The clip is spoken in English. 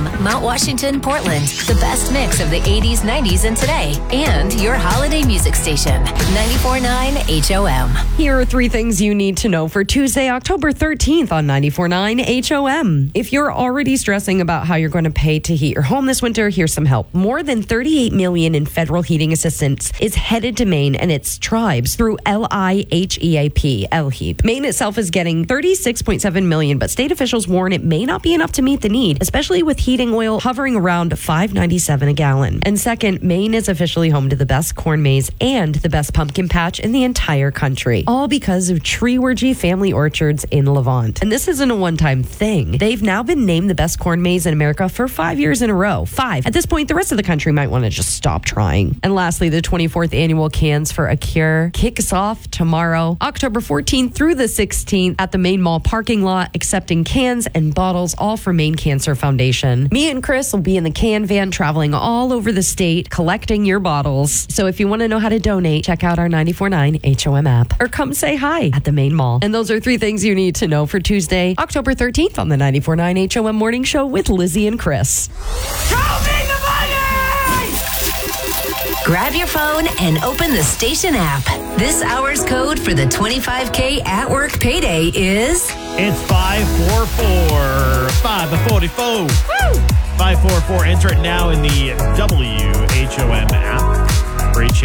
Mount Washington, Portland. The best mix of the 80s, 90s, and today. And your holiday music station. 94.9 HOM. Here are 3 things you need to know for Tuesday, October 13th on 94.9 HOM. If you're already stressing about how you're going to pay to heat your home this winter, here's some help. More than $38 million in federal heating assistance is headed to Maine and its tribes through LIHEAP. Maine itself is getting $36.7 million, but state officials warn it may not be enough to meet the need, especially with heating oil hovering around $5.97 a gallon. And second, Maine is officially home to the best corn maze and the best pumpkin patch in the entire country, all because of Treewergy Family Orchards in Levant. And this isn't a one-time thing. They've now been named the best corn maze in America for 5 years in a row. 5. At this point, the rest of the country might want to just stop trying. And lastly, the 24th annual Cans for a Cure kicks off tomorrow, October 14th through the 16th at the Maine Mall parking lot, accepting cans and bottles, all for Maine Cancer Foundation. Me and Chris will be in the can van traveling all over the state, collecting your bottles. So if you want to know how to donate, check out our 94.9 HOM app or come say hi at the Maine Mall. And those are 3 things you need to know for Tuesday, October 13th on the 94.9 HOM Morning Show with Lizzie and Chris. Grab your phone and open the station app. This hour's code for the 25K at work payday is... It's 544. 544. Woo! 544. Enter it now in the WHOM app. Great chance